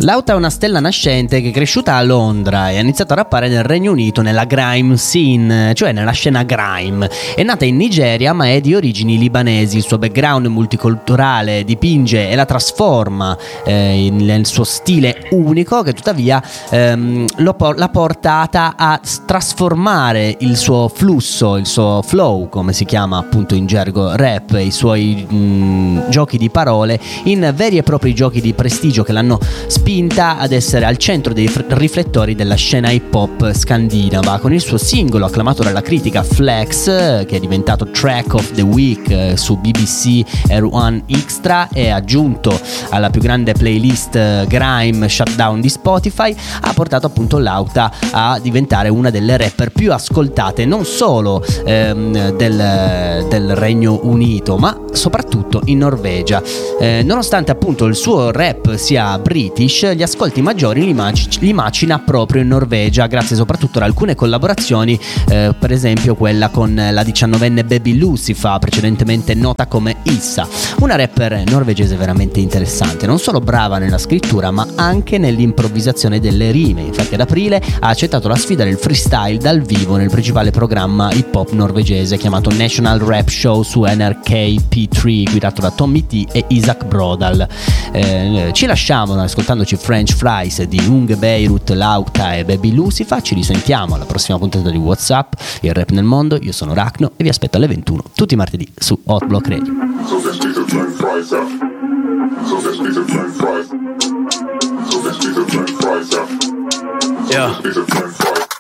Lauta è una stella nascente che è cresciuta a Londra e ha iniziato a rappare nel Regno Unito nella grime scene, cioè nella scena grime. È nata in Nigeria ma è di origini libanesi. Il suo background multiculturale dipinge e la trasforma nel suo stile unico, che tuttavia l'ha portata a trasformare il suo flusso, il suo flow, come si chiama appunto in gergo rap, i suoi giochi di parole in veri e propri giochi di prestigio che l'hanno spinta ad essere al centro dei riflettori della scena hip hop scandinava, con il suo singolo acclamato dalla critica Flex, che è diventato Track of the Week su BBC R1 Extra e aggiunto alla più grande playlist grime shutdown di Spotify. Ha portato appunto Lauta a diventare una delle rapper più ascoltate non solo del Regno Unito ma soprattutto in Norvegia. Nonostante appunto il suo rap sia british, gli ascolti maggiori li macina proprio in Norvegia, grazie soprattutto ad alcune collaborazioni, per esempio quella con la 19enne Baby Lucifer, precedentemente nota come Issa, una rapper norvegese veramente interessante, non solo brava nella scrittura ma anche nell'improvvisazione delle rime. Infatti ad aprile ha accettato la sfida del freestyle dal vivo nel principale programma hip hop norvegese chiamato National Rap Show su NRK P3, guidato da Tommy T e Isaac Brodal. Ci lasciamo ascoltandoci French Fries di Unge Beirut, Lauta e Baby Lucifer. Ci risentiamo alla prossima puntata di WhatsApp, il rap nel mondo. Io sono Rachno e vi aspetto alle 21 tutti i martedì su Hot Block Radio. Yeah.